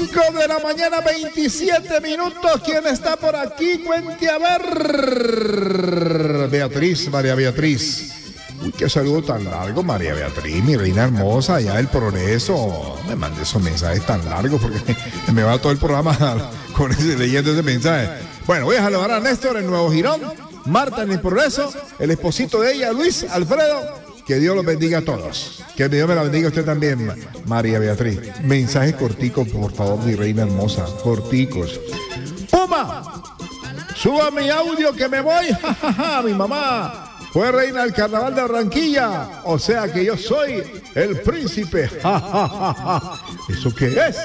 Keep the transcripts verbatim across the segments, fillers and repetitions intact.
cinco de la mañana, veintisiete minutos. ¿Quién está por aquí? Cuente a ver. Beatriz, María Beatriz. Uy, qué saludo tan largo, María Beatriz, mi reina hermosa, allá del Progreso. Me mande esos mensajes tan largos porque me va todo el programa con ese, leyendo ese mensaje. Bueno, voy a saludar a Néstor en Nuevo Girón, Marta en el Progreso, el esposito de ella, Luis Alfredo. Que Dios los bendiga a todos. Que Dios me la bendiga a usted también, María Beatriz. Mensajes corticos, por favor, mi reina hermosa. Corticos. ¡Puma! Suba mi audio que me voy. Ja, ja, ja, mi mamá fue reina del carnaval de Barranquilla. O sea que yo soy el príncipe. Ja, ja, ja, ja. ¿Eso qué es?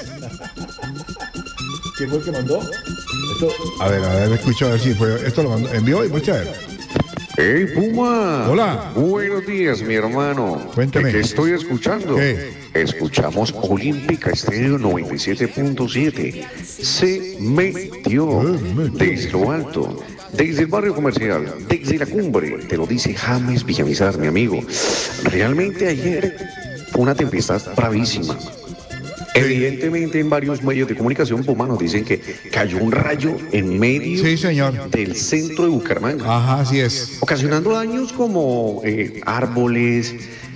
¿Quién fue el que mandó? Esto, a ver, a ver, escucho a ver si fue. Esto lo mandó. Envió y muchas ver. ¡Hey, Puma! Hola. Buenos días, mi hermano. Cuéntame. ¿Qué estoy escuchando? ¿Qué? Escuchamos Olímpica Estéreo noventa y siete punto siete. Se metió desde lo alto, desde el barrio comercial, desde la cumbre. Te lo dice James Villamizar, mi amigo. Realmente ayer fue una tempestad bravísima. Evidentemente en varios medios de comunicación, Puma, nos dicen que cayó un rayo en medio Sí, señor. del centro de Bucaramanga. Ajá, así es. Ocasionando daños como eh, árboles,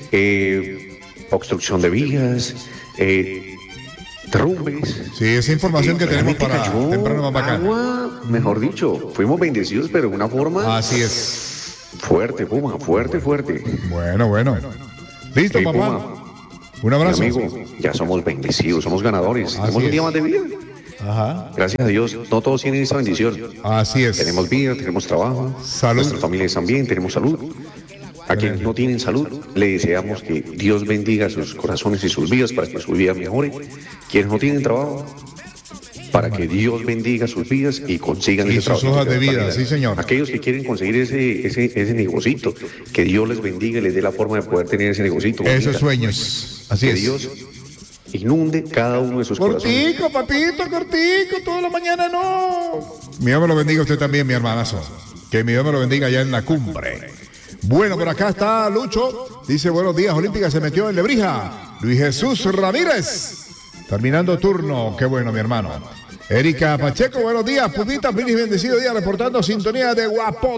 eh, obstrucción de vías, eh, derrumbes. Sí, esa información Eh, que tenemos realmente para cayó temprano más bacán. agua, mejor dicho, fuimos bendecidos, pero de una forma Así es. fuerte, Puma, fuerte, fuerte. Bueno, bueno. Listo, Hey, papá. Puma, Un mi abrazo. amigo, ya somos bendecidos, somos ganadores, Así tenemos un es. día más de vida. Ajá. Gracias a Dios, no todos tienen esa bendición. Así es. Tenemos vida, tenemos trabajo, Salud. nuestras familias también, tenemos salud. A quienes no tienen salud, le deseamos que Dios bendiga sus corazones y sus vidas para que su vida mejore. Quienes no tienen trabajo, para que Dios bendiga sus vidas y consigan Y ese sus trabajo. hojas de vida, sí, señor. Aquellos que quieren conseguir ese, ese, ese negocito, que Dios les bendiga y les dé la forma de poder tener ese negocito. Esos sueños. Así Que es. Dios inunde cada uno de sus corazones. Cortico, papito, cortico, toda la mañana no. Mi Dios me lo bendiga a usted también, mi hermanazo. Que mi Dios me lo bendiga allá en la cumbre. Bueno, por acá está Lucho. Dice, buenos días, Olímpica se metió en Lebrija. Luis Jesús Ramírez. Terminando turno. Qué bueno, mi hermano. Erika Pacheco, buenos días. Pumita, feliz y bendecido día, reportando sintonía de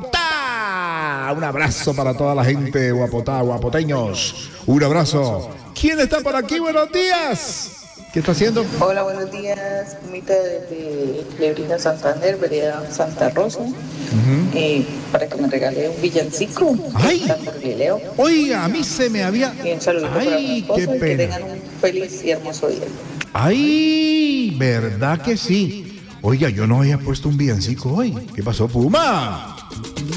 Guapotá. Un abrazo para toda la gente de Guapotá, guapoteños. Un abrazo. ¿Quién está por aquí? Buenos días. ¿Qué está haciendo? Hola, buenos días, Pumita desde Lebrija, Santander, vereda Santa Rosa, uh-huh. eh, para que me regale un villancico. ¡Ay! Leo. Oiga, a mí se me había... Y un saludito ¡Ay, para mi esposa, qué y pena! que tengan un feliz y hermoso día. ¡Ay! ¿Verdad que sí? Oiga, yo no había puesto un villancico hoy. ¿Qué pasó, Puma?